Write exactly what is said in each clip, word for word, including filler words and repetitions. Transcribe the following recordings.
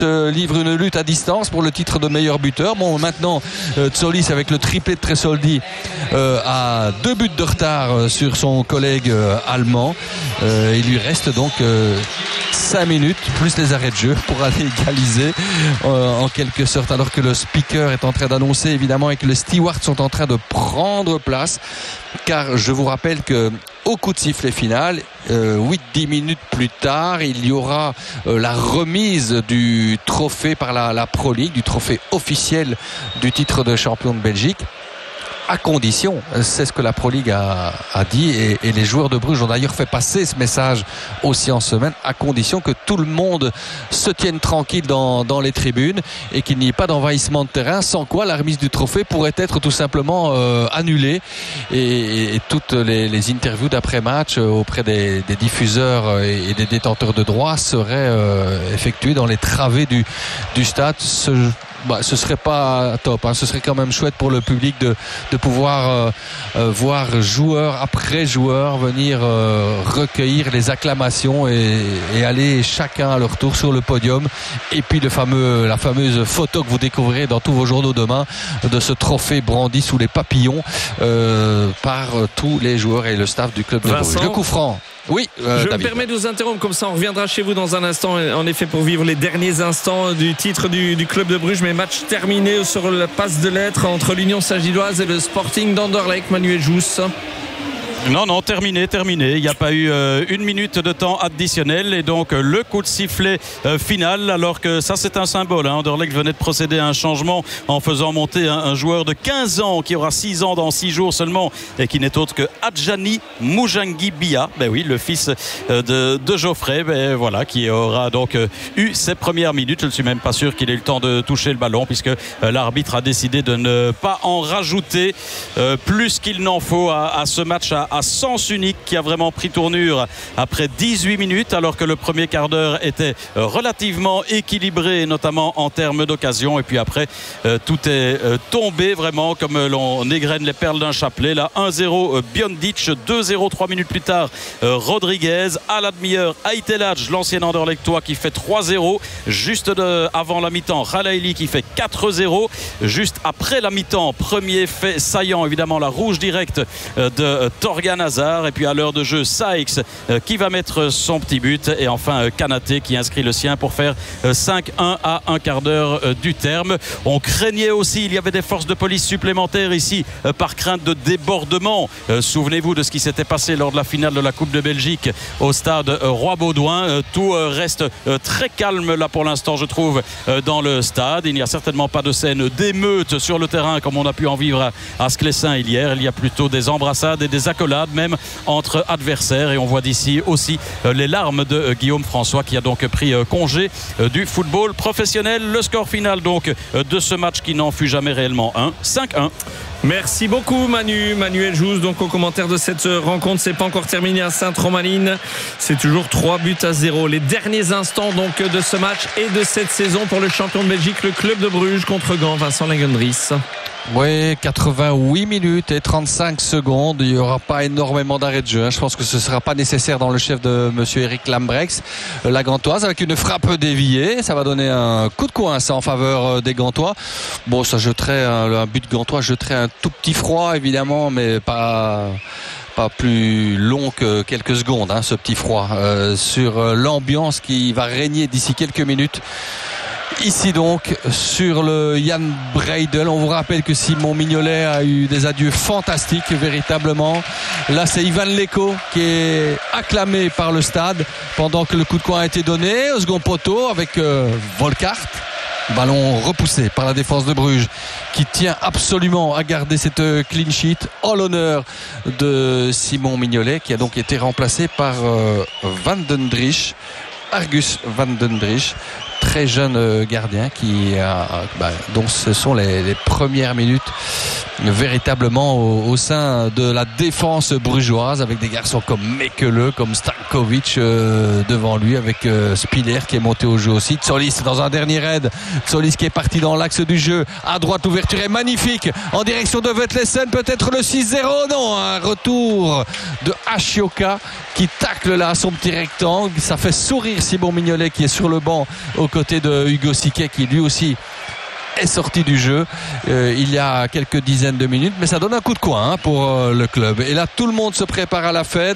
livre une lutte à distance pour le titre de meilleur buteur. Bon, maintenant euh, Tsolis avec le triplé de Tresoldi euh, a deux buts de retard euh, sur son collègue euh, allemand. Euh, il lui reste donc euh, cinq minutes plus les arrêts de jeu pour aller égaliser euh, en quelque sorte, alors que le speaker est en train d'annoncer évidemment et que les stewards sont en train de prendre place, car je vous rappelle que au coup de sifflet final, euh, huit dix minutes plus tard, il y aura euh, la remise du trophée par la, la Pro League, du trophée officiel du titre de champion de Belgique, à condition, c'est ce que la Pro League a, a dit, et, et les joueurs de Bruges ont d'ailleurs fait passer ce message aussi en semaine, à condition que tout le monde se tienne tranquille dans, dans les tribunes et qu'il n'y ait pas d'envahissement de terrain, sans quoi la remise du trophée pourrait être tout simplement euh, annulée, et, et, et toutes les, les interviews d'après-match auprès des, des diffuseurs et, et des détenteurs de droits seraient euh, effectuées dans les travées du, du stade. Ce, Bah, ce serait pas top, hein. Ce serait quand même chouette pour le public de, de pouvoir euh, euh, voir joueur après joueur venir euh, recueillir les acclamations et, et aller chacun à leur tour sur le podium, et puis le fameux, la fameuse photo que vous découvrirez dans tous vos journaux demain de ce trophée brandi sous les papillons euh, par tous les joueurs et le staff du club de Bruges. Le coup franc. Oui, euh, je David. me permets de vous interrompre, comme ça on reviendra chez vous dans un instant, en effet, pour vivre les derniers instants du titre du, du club de Bruges. Mais match terminé sur la passe de lettres entre l'Union Saint-Gilloise et le Sporting d'Anderlecht. Manuel Jousse. Non, non, terminé, terminé. Il n'y a pas eu euh, une minute de temps additionnel, et donc euh, le coup de sifflet euh, final, alors que ça c'est un symbole. Hein. Anderlecht venait de procéder à un changement en faisant monter un, un joueur de quinze ans qui aura six ans dans six jours seulement, et qui n'est autre que Adjani Moujangi Bia. Ben oui, le fils euh, de, de Geoffrey, ben voilà, qui aura donc euh, eu ses premières minutes. Je ne suis même pas sûr qu'il ait eu le temps de toucher le ballon, puisque euh, l'arbitre a décidé de ne pas en rajouter euh, plus qu'il n'en faut à, à ce match à à sens unique, qui a vraiment pris tournure après dix-huit minutes, alors que le premier quart d'heure était relativement équilibré, notamment en termes d'occasion. Et puis après, euh, tout est euh, tombé vraiment comme l'on égrène les perles d'un chapelet. Là, un zéro euh, Biondic, deux zéro trois minutes plus tard, euh, Rodriguez. À la demi-heure, Aitelaj, l'ancien Anderlechtois, qui fait trois zéro. Juste de, avant la mi-temps, Khalaili qui fait quatre zéro. Juste après la mi-temps, premier fait saillant, évidemment, la rouge directe euh, de euh, Torgan Hazard. Et puis à l'heure de jeu, Sykes euh, qui va mettre son petit but, et enfin euh, Kanaté qui inscrit le sien pour faire euh, cinq un à un quart d'heure euh, du terme. On craignait aussi, il y avait des forces de police supplémentaires ici euh, par crainte de débordement. Euh, souvenez-vous de ce qui s'était passé lors de la finale de la Coupe de Belgique au stade euh, Roi-Baudouin. Euh, tout euh, reste euh, très calme là pour l'instant, je trouve, euh, dans le stade. Il n'y a certainement pas de scène d'émeute sur le terrain comme on a pu en vivre à, à Sclessin hier. Il y a plutôt des embrassades et des accolades même entre adversaires, et on voit d'ici aussi euh, les larmes de euh, Guillaume François, qui a donc pris euh, congé euh, du football professionnel. Le score final donc euh, de ce match qui n'en fut jamais réellement un, cinq un. Merci beaucoup Manu, Manuel Jousse. Donc au commentaire de cette rencontre, c'est pas encore terminé à Sainte-Romaline, c'est toujours trois buts à zéro. Les derniers instants donc de ce match et de cette saison pour le champion de Belgique, le club de Bruges contre Gand. Vincent Langendries. Oui, quatre-vingt-huit minutes et trente-cinq secondes. Il n'y aura pas énormément d'arrêt de jeu. Je pense que ce ne sera pas nécessaire dans le chef de monsieur Eric Lambrex. La Gantoise avec une frappe déviée. Ça va donner un coup de coince en faveur des Gantois. Bon, ça jetterait un, un but gantois, jetterait un tout petit froid évidemment, mais pas... pas plus long que quelques secondes, hein, ce petit froid euh, sur l'ambiance qui va régner d'ici quelques minutes ici donc sur le Jan Breydel. On vous rappelle que Simon Mignolet a eu des adieux fantastiques véritablement. Là c'est Ivan Leko qui est acclamé par le stade pendant que le coup de coin a été donné au second poteau avec euh, Volkart. Ballon repoussé par la défense de Bruges, qui tient absolument à garder cette clean sheet en l'honneur de Simon Mignolet, qui a donc été remplacé par euh, Van den Driesch, Argus Van den Driesch, très jeune gardien qui a, bah, dont ce sont les, les premières minutes véritablement au, au sein de la défense brugeoise, avec des garçons comme Mekele, comme Stankovic euh, devant lui, avec euh, Spiller qui est monté au jeu aussi. Tsolis dans un dernier raid, Tsolis qui est parti dans l'axe du jeu à droite, ouverture est magnifique en direction de Vetlesen, peut-être le six zéro, non, un retour de Ashioka qui tacle là son petit rectangle, ça fait sourire Simon Mignolet qui est sur le banc aux côtés côté de Hugo Siquet qui lui aussi est sorti du jeu euh, il y a quelques dizaines de minutes, mais ça donne un coup de coin hein, pour euh, le club. Et là tout le monde se prépare à la fête.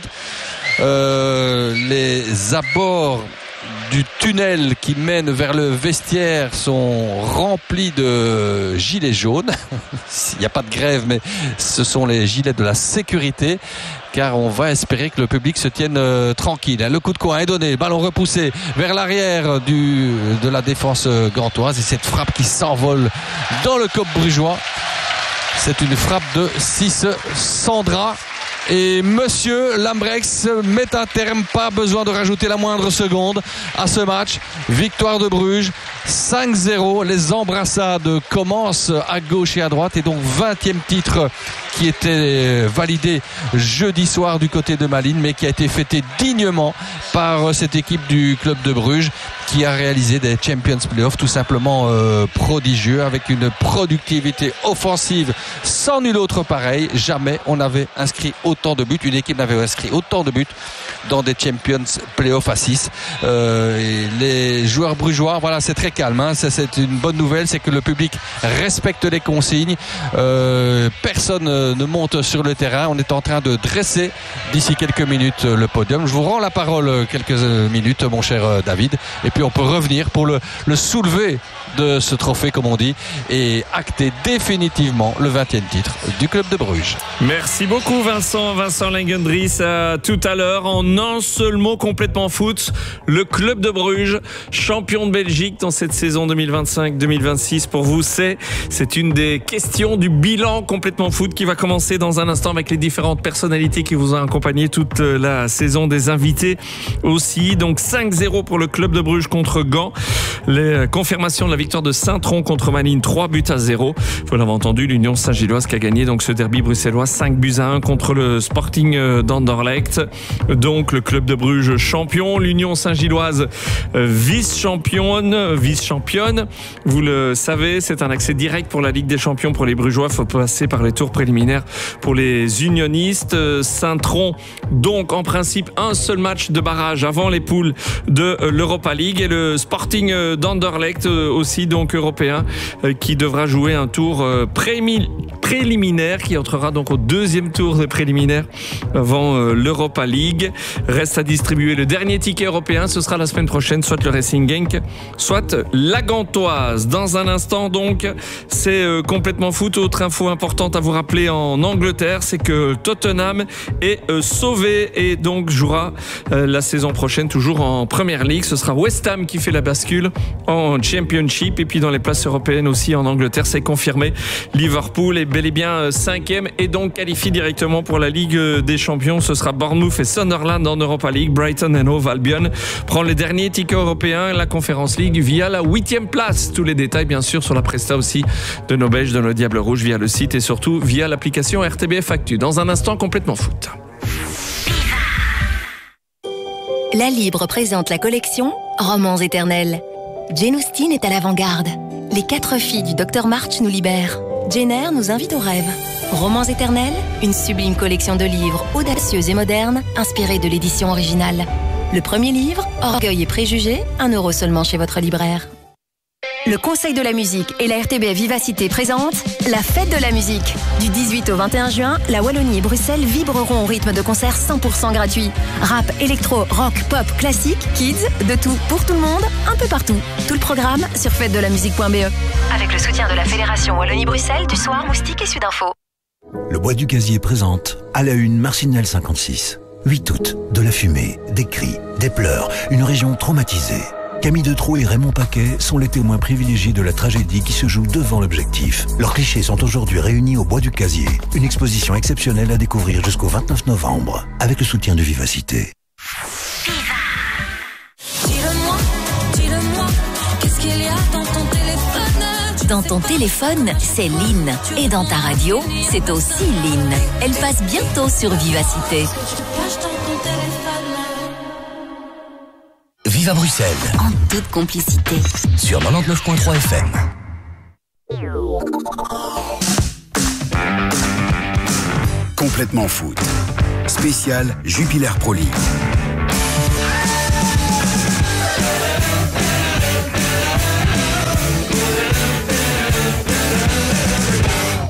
Euh, les abords du tunnel qui mène vers le vestiaire sont remplis de gilets jaunes. Il n'y a pas de grève, mais ce sont les gilets de la sécurité, car on va espérer que le public se tienne euh, tranquille. Le coup de coin est donné, ballon repoussé vers l'arrière du, de la défense gantoise, et cette frappe qui s'envole dans le Cop brugeois. C'est une frappe de six Sandra. Et Monsieur Lambrechts met un terme, pas besoin de rajouter la moindre seconde à ce match. Victoire de Bruges, cinq zéro. Les embrassades commencent à gauche et à droite, et donc vingtième titre qui était validé jeudi soir du côté de Malines, mais qui a été fêté dignement par cette équipe du club de Bruges, qui a réalisé des Champions Playoffs tout simplement euh, prodigieux, avec une productivité offensive sans nul autre pareil. Jamais on n'avait inscrit autant de buts, une équipe n'avait inscrit autant de buts dans des Champions Playoffs à six. Euh, et les joueurs brugeois, voilà, c'est très calme, hein. Ça, c'est une bonne nouvelle, c'est que le public respecte les consignes. Euh, personne ne monte sur le terrain. On est en train de dresser d'ici quelques minutes le podium. Je vous rends la parole quelques minutes, mon cher David, et puis on peut revenir pour le, le soulever de ce trophée, comme on dit, et acter définitivement le vingtième titre du club de Bruges. Merci beaucoup Vincent, Vincent Langendries. À tout à l'heure, en un seul mot complètement foot, le club de Bruges, champion de Belgique dans cette saison deux mille vingt-cinq deux mille vingt-six. Pour vous, c'est, c'est une des questions du bilan complètement foot qui va commencer dans un instant avec les différentes personnalités qui vous ont accompagné toute la saison, des invités aussi. Donc cinq zéro pour le club de Bruges contre Gand. Les confirmations de la victoire de Saint-Tron contre Malines, trois buts à zéro. Vous l'avez entendu, l'Union Saint-Gilloise qui a gagné donc ce derby bruxellois, cinq buts à un contre le Sporting d'Anderlecht. Donc le club de Bruges champion, l'Union Saint-Gilloise vice-championne, vice-championne. Vous le savez, c'est un accès direct pour la Ligue des Champions pour les Brugeois. Il faut passer par les tours préliminaires pour les unionistes. Saint-Tron, donc en principe un seul match de barrage avant les poules de l'Europa League, et le Sporting d'Anderlecht aussi donc européen, qui devra jouer un tour préliminaire, qui entrera donc au deuxième tour des préliminaires avant l'Europa League. Reste à distribuer le dernier ticket européen, ce sera la semaine prochaine, soit le Racing Genk, soit la Gantoise. Dans un instant donc, c'est complètement foot. Autre info importante à vous rappeler en Angleterre, c'est que Tottenham est sauvé et donc jouera la saison prochaine toujours en Premier League. Ce sera West Ham qui fait la bascule en Championship. Et puis dans les places européennes aussi en Angleterre, c'est confirmé. Liverpool est bel et bien cinquième et donc qualifie directement pour la Ligue des Champions. Ce sera Bournemouth et Sunderland en Europa League. Brighton and Hove Albion prend les derniers tickets européens, la Conference League via la huitième place. Tous les détails bien sûr sur la presta aussi de nos Belges, de nos Diables Rouges, via le site et surtout via l'application R T B F Actu. Dans un instant, complètement foot. La Libre présente la collection Romans éternels. Jane Austen est à l'avant-garde. Les quatre filles du docteur March nous libèrent. Jane Eyre nous invite au rêve. Romans éternels, une sublime collection de livres audacieux et modernes, inspirés de l'édition originale. Le premier livre, Orgueil et préjugés, un euro seulement chez votre libraire. Le Conseil de la musique et la R T B F Vivacité présentent la fête de la musique. Du dix-huit au vingt et un juin, la Wallonie et Bruxelles vibreront au rythme de concerts cent pour cent gratuits. Rap, électro, rock, pop, classique, kids, de tout pour tout le monde, un peu partout. Tout le programme sur fête de la musique point b e. Avec le soutien de la Fédération Wallonie-Bruxelles, du Soir, Moustique et Sudinfo. Le Bois du Casier présente à la une Marcinelle cinquante-six. huit août, de la fumée, des cris, des pleurs, une région traumatisée. Camille Detraux et Raymond Paquet sont les témoins privilégiés de la tragédie qui se joue devant l'objectif. Leurs clichés sont aujourd'hui réunis au Bois du Casier. Une exposition exceptionnelle à découvrir jusqu'au vingt-neuf novembre, avec le soutien de Vivacité. Dis-le-moi, dis-le-moi, qu'est-ce qu'il y a dans ton téléphone? Dans ton téléphone, c'est Lynn. Et dans ta radio, c'est aussi Lynn. Elle passe bientôt sur Vivacité. Vive à Bruxelles. En toute complicité. Sur quatre-vingt-dix-neuf virgule trois F M. Complètement foot. Spécial Jupiler Pro League.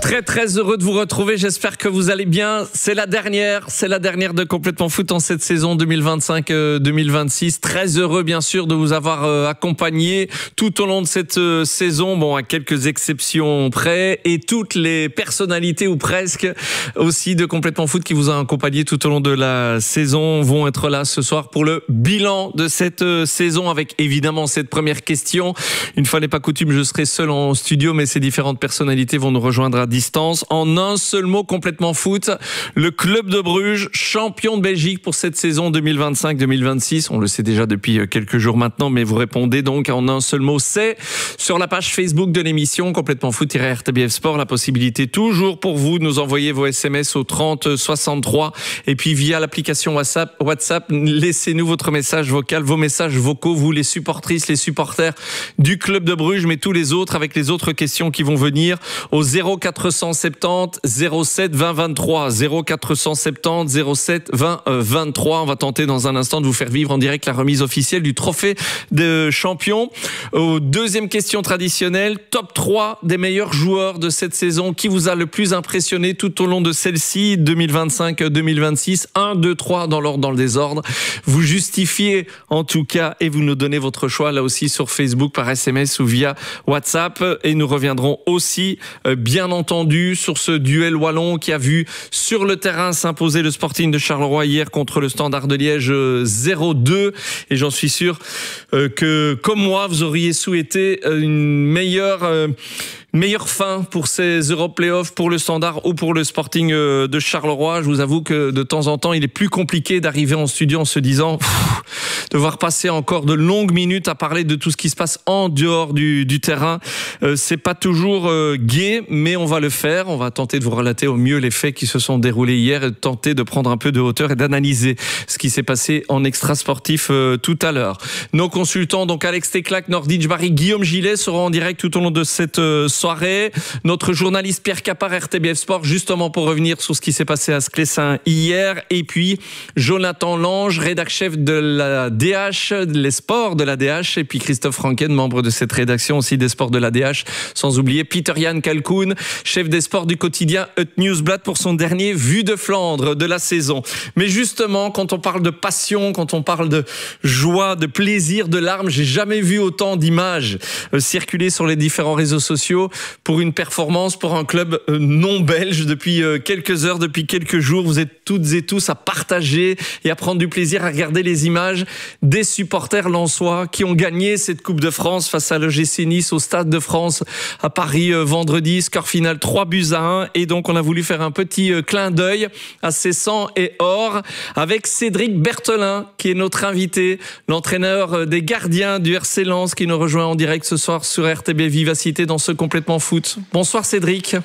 Très très heureux de vous retrouver, j'espère que vous allez bien. C'est la dernière, c'est la dernière de Complètement Foot en cette saison deux mille vingt-cinq deux mille vingt-six. Très heureux bien sûr de vous avoir euh, accompagné tout au long de cette euh, saison, bon à quelques exceptions près, et toutes les personnalités ou presque aussi de Complètement Foot qui vous ont accompagné tout au long de la saison vont être là ce soir pour le bilan de cette euh, saison, avec évidemment cette première question. Une fois n'est pas coutume, je serai seul en studio, mais ces différentes personnalités vont nous rejoindre à distance. En un seul mot, Complètement Foot, le club de Bruges, champion de Belgique pour cette saison deux mille vingt-cinq deux mille vingt-six. On le sait déjà depuis quelques jours maintenant, mais vous répondez donc en un seul mot, c'est sur la page Facebook de l'émission Complètement Foot-R T B F Sport, la possibilité toujours pour vous de nous envoyer vos S M S au trente soixante-trois, et puis via l'application WhatsApp, WhatsApp, laissez-nous votre message vocal, vos messages vocaux, vous les supportrices, les supporters du club de Bruges, mais tous les autres, avec les autres questions qui vont venir au zéro quatre cent soixante-dix zéro sept vingt vingt-trois, zéro quatre cent soixante-dix zéro sept vingt vingt-trois. On va tenter dans un instant de vous faire vivre en direct la remise officielle du trophée de champion. Aux deuxième question traditionnelle, top trois des meilleurs joueurs de cette saison. Qui vous a le plus impressionné tout au long de celle-ci, deux mille vingt-cinq deux mille vingt-six? un, deux, trois dans l'ordre, dans le désordre. Vous justifiez en tout cas et vous nous donnez votre choix là aussi sur Facebook par S M S ou via WhatsApp, et nous reviendrons aussi euh, bien entendu sur ce duel wallon qui a vu sur le terrain s'imposer le Sporting de Charleroi hier contre le Standard de Liège euh, zéro deux, et j'en suis sûr euh, que comme moi vous auriez souhaité euh, une meilleure euh, meilleure fin pour ces Europe Playoffs pour le Standard ou pour le Sporting de Charleroi. Je vous avoue que de temps en temps, il est plus compliqué d'arriver en studio en se disant pff, devoir passer encore de longues minutes à parler de tout ce qui se passe en dehors du, du terrain. Euh, c'est pas toujours euh, gai, mais on va le faire. On va tenter de vous relater au mieux les faits qui se sont déroulés hier et de tenter de prendre un peu de hauteur et d'analyser ce qui s'est passé en extra-sportif euh, tout à l'heure. Nos consultants, donc Alex Teclac, Nordin Barry, Guillaume Gillet, seront en direct tout au long de cette euh, soirée. Notre journaliste Pierre Capard, R T B F Sport, justement pour revenir sur ce qui s'est passé à Sclessin hier. Et puis Jonathan Lange, rédac-chef de la D H, les sports de la D H. Et puis Christophe Franken, membre de cette rédaction aussi des sports de la D H. Sans oublier Peter-Jan Kalkoun, chef des sports du quotidien Ut Nieuwsblad pour son dernier Vue de Flandre de la saison. Mais justement, quand on parle de passion, quand on parle de joie, de plaisir, de larmes, j'ai jamais vu autant d'images circuler sur les différents réseaux sociaux pour une performance, pour un club non belge depuis quelques heures, depuis quelques jours. Vous êtes toutes et tous à partager et à prendre du plaisir à regarder les images des supporters lensois qui ont gagné cette Coupe de France face à l'O G C Nice au Stade de France à Paris vendredi. Score final trois buts à un. Et donc on a voulu faire un petit clin d'œil à ces sang et or avec Cédric Berthelin qui est notre invité, l'entraîneur des gardiens du R C Lens qui nous rejoint en direct ce soir sur R T B Vivacité dans ce Complètement Foot. Bonsoir Cédric.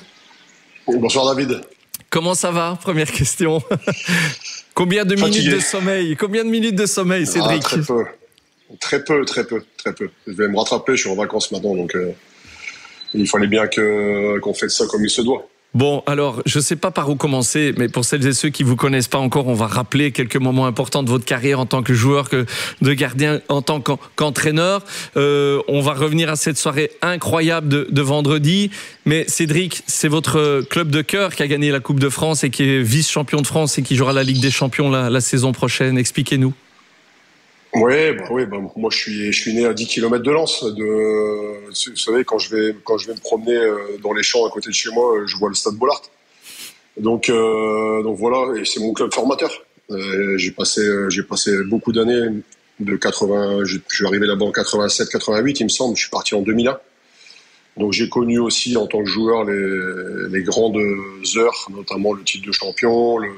Bonsoir David. Comment ça va? Première question. Combien de Fatigué. minutes de sommeil? Combien de minutes de sommeil, Cédric? Ah, très peu. Très peu, très peu, très peu. Je vais me rattraper, je suis en vacances maintenant, donc euh, il fallait bien que, qu'on fasse ça comme il se doit. Bon, alors, je ne sais pas par où commencer, mais pour celles et ceux qui ne vous connaissent pas encore, on va rappeler quelques moments importants de votre carrière en tant que joueur, que de gardien, en tant qu'entraîneur. Euh, on va revenir à cette soirée incroyable de, de vendredi. Mais Cédric, c'est votre club de cœur qui a gagné la Coupe de France et qui est vice-champion de France et qui jouera la Ligue des Champions la, la saison prochaine. Expliquez-nous. Oui, bah oui, bah moi je suis je suis né à dix kilomètres de Lens. De, vous savez, quand je vais quand je vais me promener dans les champs à côté de chez moi, je vois le Stade Bollaert. Donc euh, donc voilà, et c'est mon club formateur. Euh, j'ai passé j'ai passé beaucoup d'années de quatre-vingts. Je, je suis arrivé là-bas en quatre-vingt-sept quatre-vingt-huit, il me semble. Je suis parti en deux mille un. Donc j'ai connu aussi en tant que joueur les les grandes heures, notamment le titre de champion, le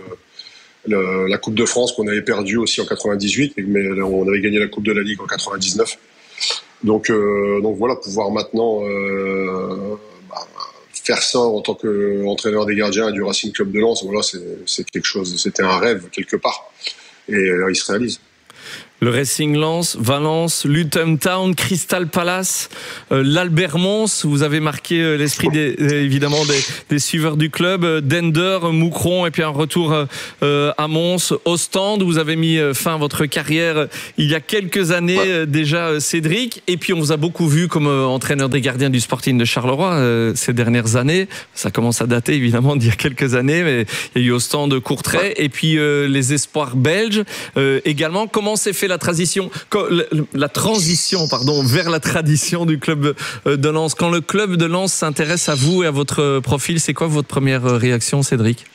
Le, la Coupe de France qu'on avait perdue aussi en quatre-vingt-dix-huit, mais on avait gagné la Coupe de la Ligue en quatre-vingt-dix-neuf. Donc, euh, donc voilà, pouvoir maintenant euh, bah, faire ça en tant qu'entraîneur des gardiens du Racing Club de Lens, voilà, c'est, c'est quelque chose, c'était un rêve quelque part, et euh, il se réalise. Le Racing Lens, Valence, Luton Town, Crystal Palace, euh, l'Albert Mons. Vous avez marqué euh, l'esprit des, euh, évidemment des, des suiveurs du club. Euh, Dender, Moucron et puis un retour euh, à Mons, Ostende. Vous avez mis euh, fin à votre carrière euh, il y a quelques années euh, déjà, euh, Cédric. Et puis on vous a beaucoup vu comme euh, entraîneur des gardiens du Sporting de Charleroi euh, ces dernières années. Ça commence à dater évidemment d'il y a quelques années, mais il y a eu Ostende, Courtrai et puis euh, les espoirs belges euh, également. Comment s'est fait la transition, la transition pardon, vers la tradition du club de Lens? Quand le club de Lens s'intéresse à vous et à votre profil, c'est quoi votre première réaction, Cédric?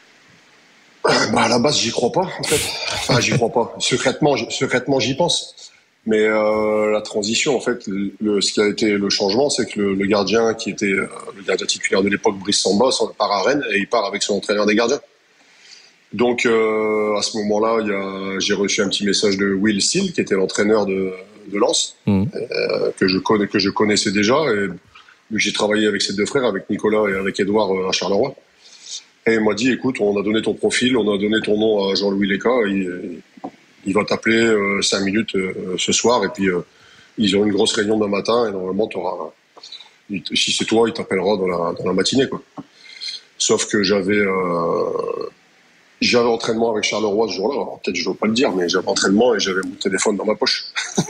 Bah à la base, j'y crois pas, en fait. Enfin, j'y crois pas. Secrètement, secrètement, j'y pense. Mais euh, la transition, en fait, le, le, ce qui a été le changement, c'est que le, le gardien qui était euh, le gardien titulaire de l'époque, Brice Samba, part à Rennes et il part avec son entraîneur des gardiens. Donc euh, à ce moment-là, il y a, j'ai reçu un petit message de Will Steele, qui était l'entraîneur de, de Lens, mmh. euh, que je connais, que je connaissais déjà. Et j'ai travaillé avec ses deux frères, avec Nicolas et avec Edouard à Charleroi. Et il m'a dit, écoute, on a donné ton profil, on a donné ton nom à Jean-Louis Léca. Il, il va t'appeler euh, cinq minutes euh, ce soir. Et puis euh, ils ont une grosse réunion demain matin. Et normalement, t'auras, si c'est toi, il t'appellera dans la, dans la matinée, quoi. Sauf que j'avais euh, J'avais entraînement avec Charleroi ce jour-là. Alors, peut-être je ne dois pas le dire, mais j'avais entraînement et j'avais mon téléphone dans ma poche.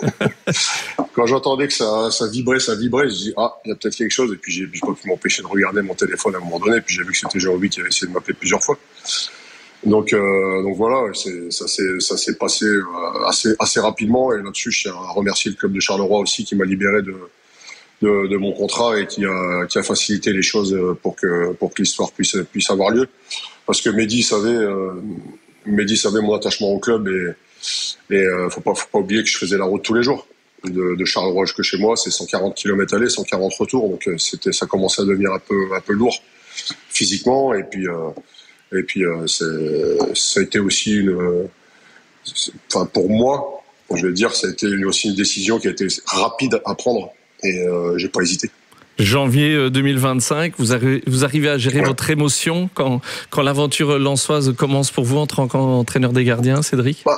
Quand j'entendais que ça, ça vibrait, ça vibrait, je dis ah, il y a peut-être quelque chose. Et puis j'ai, j'ai pas pu m'empêcher de regarder mon téléphone à un moment donné. Puis j'ai vu que c'était Jean-Louis qui avait essayé de m'appeler plusieurs fois. Donc, euh, donc voilà, c'est, ça s'est, ça s'est passé assez, assez rapidement. Et là-dessus, je tiens à remercier le club de Charleroi aussi qui m'a libéré de, de, de mon contrat et qui a, qui a facilité les choses pour que, pour que l'histoire puisse, puisse avoir lieu. Parce que Mehdi savait, euh, Mehdi savait mon attachement au club et, et euh, faut pas, faut pas oublier que je faisais la route tous les jours. De, de Charleroi jusque chez moi, c'est cent quarante kilomètres aller, cent quarante retour, donc euh, c'était, ça commençait à devenir un peu, un peu lourd physiquement. Et puis, euh, et puis, euh, c'est, ça a été aussi une, enfin pour moi, je vais dire, ça a été une, aussi une décision qui a été rapide à prendre et euh, j'ai pas hésité. Janvier deux mille vingt-cinq, vous arrivez, vous arrivez à gérer ouais. votre émotion quand, quand l'aventure lensoise commence pour vous en tant qu'entraîneur des gardiens, Cédric? Bah,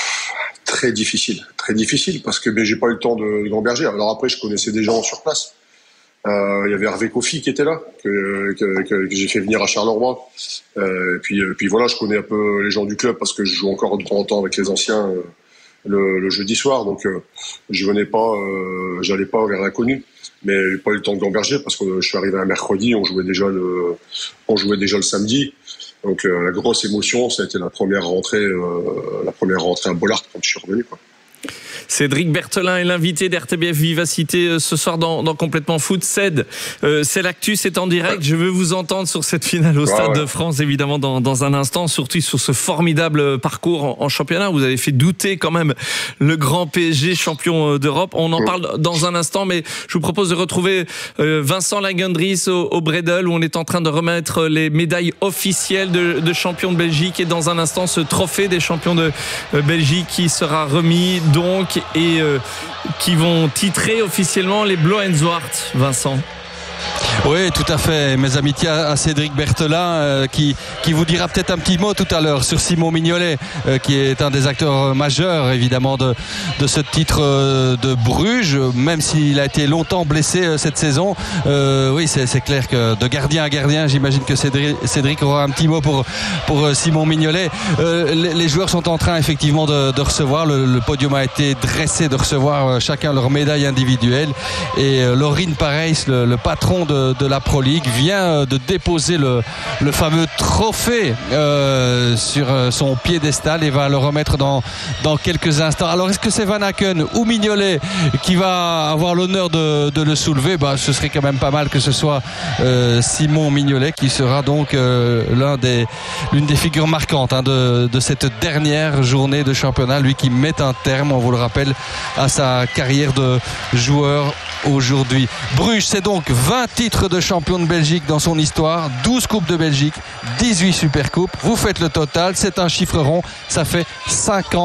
très difficile, très difficile parce que ben, j'ai pas eu le temps de, d'emberger. Alors après, je connaissais des gens sur place. Euh, il y avait Hervé Kofi qui était là, que, que, que, que j'ai fait venir à Charleroi. Euh, et puis, et puis voilà, je connais un peu les gens du club parce que je joue encore de temps en temps avec les anciens euh, le, le jeudi soir. Donc, euh, je venais pas, euh, j'allais pas vers l'inconnu. Mais j'ai pas eu le temps de gamberger parce que je suis arrivé un mercredi, on jouait déjà le, on jouait déjà le samedi. Donc euh, la grosse émotion, ça a été la première rentrée, euh, la première rentrée à Bollaert quand je suis revenu, quoi. Cédric Berthelin est l'invité d'R T B F Vivacité ce soir dans, dans Complètement Foot. Céd, euh, c'est l'actu, c'est en direct. Je veux vous entendre sur cette finale au Stade ouais, ouais. de France, évidemment, dans, dans un instant, surtout sur ce formidable parcours en, en championnat. Vous avez fait douter quand même le grand P S G, champion d'Europe. On en parle dans un instant, mais je vous propose de retrouver euh, Vincent Lagendries au, au Bredel, où on est en train de remettre les médailles officielles de, de champion de Belgique. Et dans un instant, ce trophée des champions de euh, Belgique qui sera remis, donc, et euh, qui vont titrer officiellement les Blauw en Zwart, Vincent. Oui, tout à fait. Mes amitiés à Cédric Berthelin euh, qui, qui vous dira peut-être un petit mot tout à l'heure sur Simon Mignolet euh, qui est un des acteurs majeurs évidemment de, de ce titre euh, de Bruges, même s'il a été longtemps blessé euh, cette saison. Euh, oui, c'est, c'est clair que de gardien à gardien, j'imagine que Cédric, Cédric aura un petit mot pour, pour euh, Simon Mignolet. Euh, les, les joueurs sont en train effectivement de, de recevoir, le, le podium a été dressé, de recevoir euh, chacun leur médaille individuelle. Et euh, Laurine Pareys, le, le patron de de la Pro League, vient de déposer le, le fameux trophée euh, sur son piédestal et va le remettre dans, dans quelques instants. Alors est-ce que c'est Van Aken ou Mignolet qui va avoir l'honneur de, de le soulever? Bah, ce serait quand même pas mal que ce soit euh, Simon Mignolet qui sera donc euh, l'un des, l'une des figures marquantes hein, de, de cette dernière journée de championnat, lui qui met un terme, on vous le rappelle, à sa carrière de joueur aujourd'hui. Bruges, c'est donc vingt titres de champion de Belgique dans son histoire, douze coupes de Belgique, dix-huit supercoupes. Vous faites le total, c'est un chiffre rond, ça fait cinquante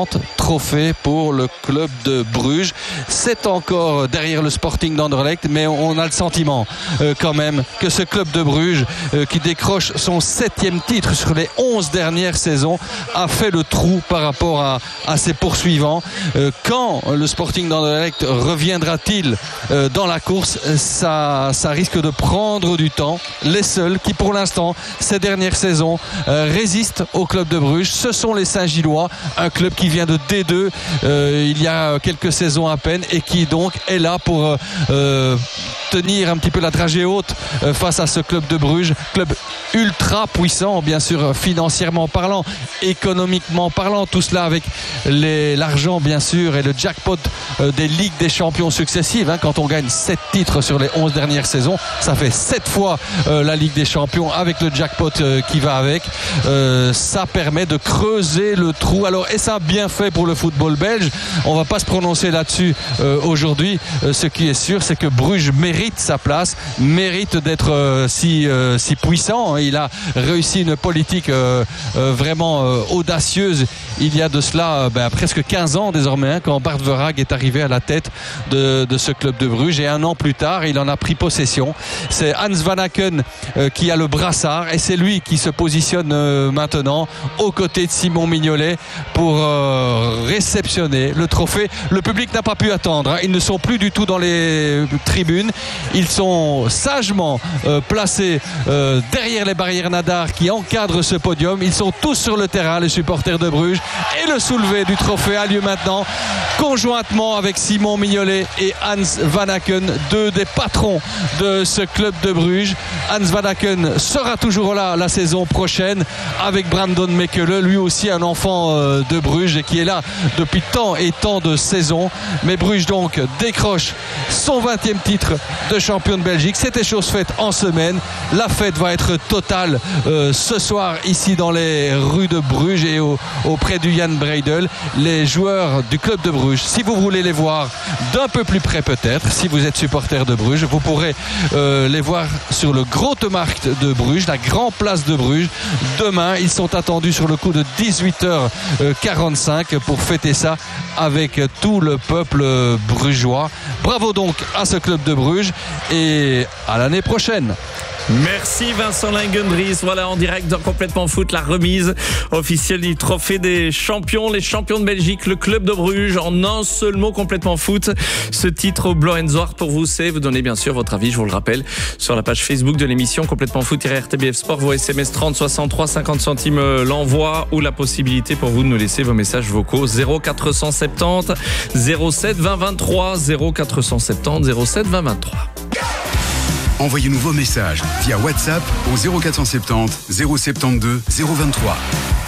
trophée pour le club de Bruges. C'est encore derrière le Sporting d'Anderlecht, mais on a le sentiment euh, quand même que ce club de Bruges euh, qui décroche son septième titre sur les onze dernières saisons a fait le trou par rapport à, à ses poursuivants. Euh, quand le Sporting d'Anderlecht reviendra-t-il euh, dans la course, ça, ça risque de prendre du temps. Les seuls qui pour l'instant ces dernières saisons euh, résistent au club de Bruges, ce sont les Saint-Gillois, un club qui vient de D deux euh, il y a quelques saisons à peine et qui donc est là pour euh, tenir un petit peu la dragée haute euh, face à ce club de Bruges, club ultra puissant bien sûr financièrement parlant, économiquement parlant, tout cela avec les, l'argent bien sûr et le jackpot euh, des Ligues des Champions successives, hein, quand on gagne sept titres sur les onze dernières saisons, ça fait sept fois euh, la Ligue des Champions avec le jackpot euh, qui va avec, euh, ça permet de creuser le trou. Alors est-ce un bienfait pour le football belge? On va pas se prononcer là-dessus euh, aujourd'hui, euh, ce qui est sûr c'est que Bruges mérite sa place, mérite d'être euh, si, euh, si puissant. Il a réussi une politique euh, euh, vraiment euh, audacieuse il y a de cela euh, ben, presque quinze ans désormais, hein, quand Bart Verhaeghe est arrivé à la tête de, de ce club de Bruges, et un an plus tard il en a pris possession. C'est Hans Van Aken euh, qui a le brassard et c'est lui qui se positionne euh, maintenant aux côtés de Simon Mignolet pour euh, réceptionner le trophée. Le public n'a pas pu attendre, hein. Ils ne sont plus du tout dans les tribunes, ils sont sagement euh, placés euh, derrière les barrières Nadar qui encadrent ce podium. Ils sont tous sur le terrain, les supporters de Bruges, et le soulevé du trophée a lieu maintenant conjointement avec Simon Mignolet et Hans Van Aken, deux des patrons de ce club de Bruges. Hans Van Aken sera toujours là la saison prochaine avec Brandon Mekele, lui aussi un enfant euh, de Bruges et qui est là depuis tant et tant de saisons. Mais Bruges donc décroche son vingtième titre de champion de Belgique. C'était chose faite en semaine. La fête va être totale euh, ce soir ici dans les rues de Bruges et au, auprès du Jan Breidel. Les joueurs du club de Bruges, si vous voulez les voir d'un peu plus près peut-être, si vous êtes supporter de Bruges, vous pourrez euh, les voir sur le Grote Markt de Bruges, la grande place de Bruges. Demain, ils sont attendus sur le coup de dix-huit heures quarante-cinq pour fêter ça avec tout le peuple brugeois. Bravo donc à ce club de Bruges et à l'année prochaine. Merci Vincent Langendries. Voilà, en direct dans Complètement Foot, la remise officielle du trophée des champions, les champions de Belgique, le club de Bruges, en un seul mot, Complètement Foot. Ce titre au Blanc and Zwart pour vous, c'est, vous donnez bien sûr votre avis, je vous le rappelle, sur la page Facebook de l'émission Complètement Foot-R T B F Sport, vos S M S trente soixante-trois cinquante centimes l'envoi, ou la possibilité pour vous de nous laisser vos messages vocaux zéro quatre cent soixante-dix zéro sept vingt vingt-trois, zéro quatre cent soixante-dix zéro sept vingt vingt-trois. Envoyez-nous vos messages via WhatsApp au zéro quatre cent soixante-dix zéro soixante-douze zéro vingt-trois.